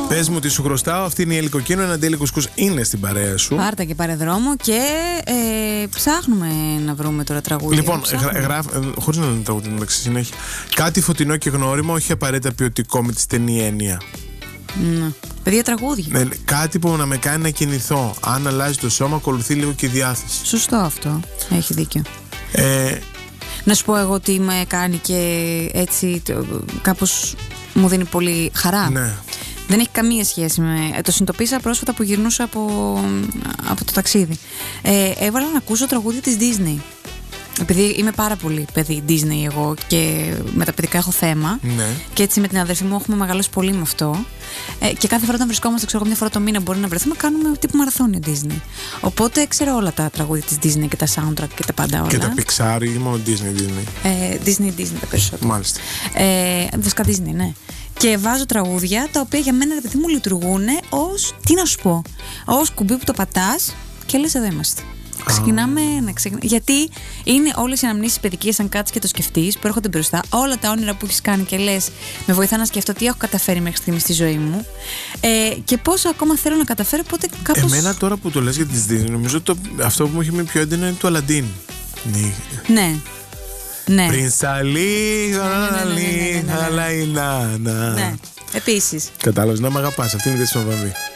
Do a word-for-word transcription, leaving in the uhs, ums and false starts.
Πες μου τι σου χρωστάω. Αυτή είναι η Έλλη Κοκκίνου. Ένα Ντέλη Κουσκούς είναι στην παρέα σου. Πάρτα και πάρε δρόμο και ε, ψάχνουμε να βρούμε τώρα τραγούδια. Λοιπόν, γράφ, χωρίς να λέμε τραγούδια μεταξύ συνέχεια. Κάτι φωτεινό και γνώριμο, όχι απαραίτητα ποιοτικό με τη στενή έννοια. Ναι. Παιδιά, τραγούδια. Ναι, κάτι που να με κάνει να κινηθώ. Αν αλλάζει το σώμα, ακολουθεί λίγο και η διάθεση. Σωστό αυτό. Έχει δίκιο. Ε, να σου πω εγώ ότι με κάνει και έτσι κάπως μου δίνει πολύ χαρά. Ναι. Δεν έχει καμία σχέση με... Το συνειδητοποίησα πρόσφατα που γυρνούσα από, από το ταξίδι. Ε, έβαλα να ακούσω τραγούδια της Disney. Επειδή είμαι πάρα πολύ παιδί Disney εγώ και με τα παιδικά έχω θέμα. Ναι. Και έτσι με την αδερφή μου έχουμε μεγαλώσει πολύ με αυτό. Ε, και κάθε φορά όταν βρισκόμαστε, ξέρω εγώ, μια φορά το μήνα μπορεί να βρεθούμε, κάνουμε τύπου μαραθώνιο Disney. Οπότε ξέρω όλα τα τραγούδια της Disney και τα soundtrack και τα πάντα όλα. Και τα Pixar ή μόνο Disney, Disney. Ε, Disney, Disney τα περισσότερα. Μάλιστα. Ε, βασικά Disney, ναι. Και βάζω τραγούδια τα οποία για μένα, ρε παιδί μου, λειτουργούν ως, τι να σου πω, ως κουμπί που το πατάς και λες εδώ είμαστε. Ξεκινάμε να ξεκινάμε. Γιατί είναι όλες οι αναμνήσεις παιδικές, αν κάτσεις και το σκεφτείς, που έρχονται μπροστά, όλα τα όνειρα που έχεις κάνει και λες, με βοηθά να σκεφτώ τι έχω καταφέρει μέχρι στιγμή στη ζωή μου ε, και πόσο ακόμα θέλω να καταφέρω. Οπότε κάπως... Εμένα τώρα που το λες για τις Disney, νομίζω το, αυτό που μου έχει μείνει πιο έντονα είναι το Αλαντίν. Ναι. Ναι. Prince Ali, Ali, Ali, Ναι. Επίσης. Κατάλαβες, να μ' αγαπάς. Αυτή είναι η Δέσποινα Βαμβή.